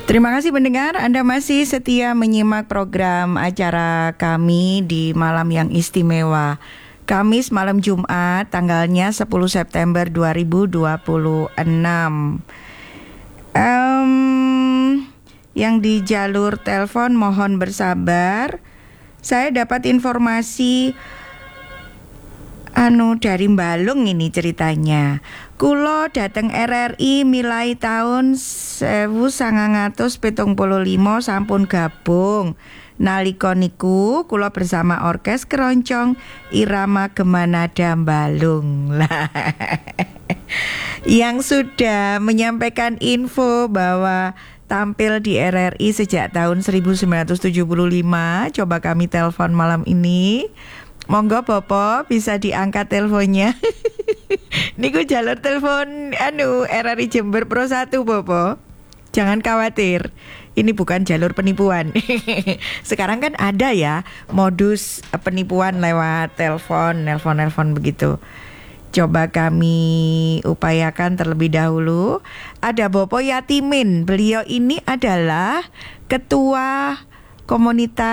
Terima kasih pendengar, Anda masih setia menyimak program acara kami di Malam yang Istimewa. Kamis malam Jumat, tanggalnya 10 September 2026. Yang di jalur telepon mohon bersabar. Saya dapat informasi dari Balung ini ceritanya. Kulo dateng RRI milai tahun 1975 sampun gabung. Nalika niku kulo bersama orkes keroncong Irama Gemanada Balung. Yang sudah menyampaikan info bahwa tampil di RRI sejak tahun 1975, coba kami telepon malam ini. Monggo Bopo bisa diangkat teleponnya. Niku jalur telepon RRI Jember Pro 1 Bopo. Jangan khawatir. Ini bukan jalur penipuan. Sekarang kan ada ya modus penipuan lewat nelpon begitu. Coba kami upayakan terlebih dahulu. Ada Bopo Yatimin. Beliau ini adalah ketua komunitas